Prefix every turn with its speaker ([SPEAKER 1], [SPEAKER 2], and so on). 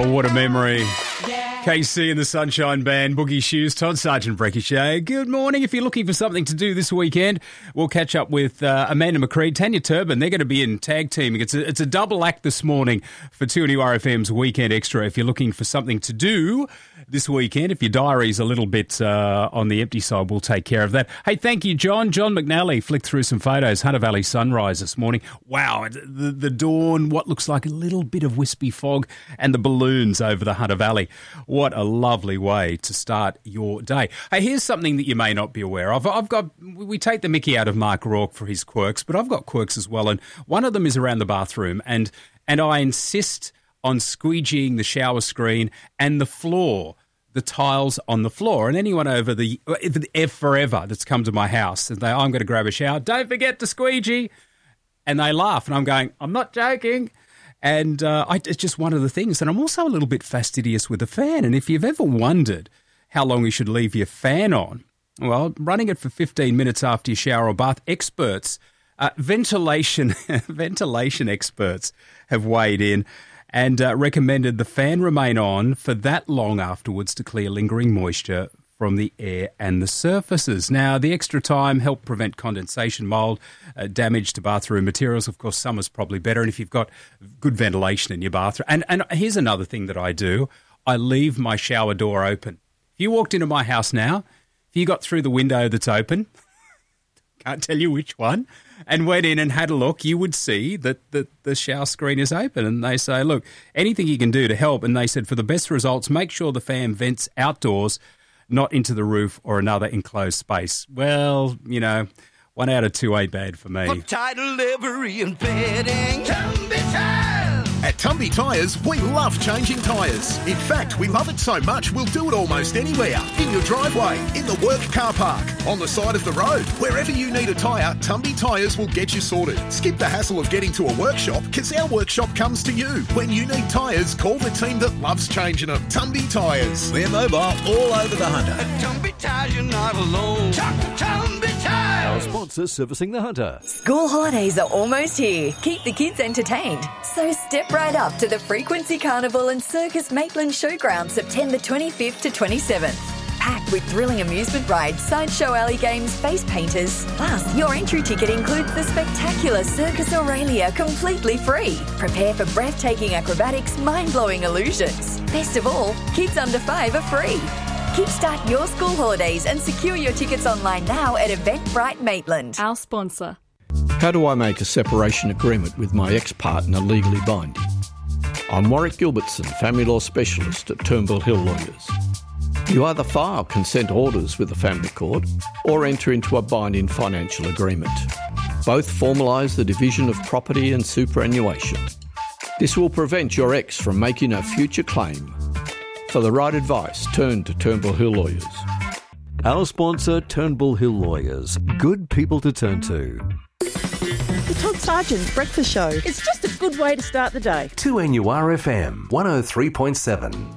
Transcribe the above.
[SPEAKER 1] Oh, what a memory. KC and the Sunshine Band, Boogie Shoes, Todd Sargent, Brecky Show. Good morning. If you're looking for something to do this weekend, we'll catch up with Amanda McCreed, Tanya Turban. They're going to be in tag teaming. It's a double act this morning for 2NURFM's Weekend Extra. If you're looking for something to do this weekend, if your diary's a little bit on the empty side, we'll take care of that. Hey, thank you, John. John McNally flicked through some photos. Hunter Valley sunrise this morning. Wow, the dawn, what looks like a little bit of wispy fog, and the balloons over the Hunter Valley. What a lovely way to start your day. Hey, here's something that you may not be aware of. We take the mickey out of Mark Rourke for his quirks, but I've got quirks as well, and one of them is around the bathroom, and I insist on squeegeeing the shower screen and the floor, the tiles on the floor. And anyone over the forever that's come to my house, and I'm going to grab a shower, don't forget to squeegee. And they laugh, and I'm going, I'm not joking. And it's just one of the things. And I'm also a little bit fastidious with the fan. And if you've ever wondered how long you should leave your fan on, well, running it for 15 minutes after your shower or bath, experts, ventilation experts have weighed in and recommended the fan remain on for that long afterwards to clear lingering moisture from the air and the surfaces. Now, the extra time helped prevent condensation, mould, damage to bathroom materials. Of course, summer's probably better, and if you've got good ventilation in your bathroom. And here's another thing that I do. I leave my shower door open. If you walked into my house now, if you got through the window that's open, can't tell you which one, and went in and had a look, you would see that the shower screen is open. And they say, look, anything you can do to help. And they said, for the best results, make sure the fan vents outdoors, not into the roof or another enclosed space. Well, 1 out of 2 ain't bad for me.
[SPEAKER 2] For title livery and fitting, Tumby Tires.
[SPEAKER 3] At Tumby Tyres, we love changing tyres. In fact, we love it so much, we'll do it almost anywhere. In your driveway, in the work car park, on the side of the road. Wherever you need a tyre, Tumby Tyres will get you sorted. Skip the hassle of getting to a workshop, because our workshop comes to you. When you need tyres, call the team that loves changing them. Tumby Tyres.
[SPEAKER 4] We're mobile all over the Hunter.
[SPEAKER 2] At Tumby Tires, you're not alone. Tumby Tires.
[SPEAKER 4] Our sponsor servicing the Hunter.
[SPEAKER 5] School holidays are almost here. Keep the kids entertained. So step right up to the Frequency Carnival and Circus Maitland Showground September 25th to 27th. Packed with thrilling amusement rides, sideshow alley games, face painters. Plus, your entry ticket includes the spectacular Circus Aurelia completely free. Prepare for breathtaking acrobatics, mind-blowing illusions. Best of all, kids under 5 are free. Kickstart your school holidays and secure your tickets online now at Eventbrite Maitland.
[SPEAKER 6] Our sponsor.
[SPEAKER 7] How do I make a separation agreement with my ex-partner legally binding? I'm Warwick Gilbertson, family law specialist at Turnbull Hill Lawyers. You either file consent orders with the family court or enter into a binding financial agreement. Both formalise the division of property and superannuation. This will prevent your ex from making a future claim. For the right advice, turn to Turnbull Hill Lawyers.
[SPEAKER 4] Our sponsor, Turnbull Hill Lawyers. Good people to turn to.
[SPEAKER 8] The Todd Sargent's Breakfast Show. It's just a good way to start the day.
[SPEAKER 9] 2NURFM 103.7.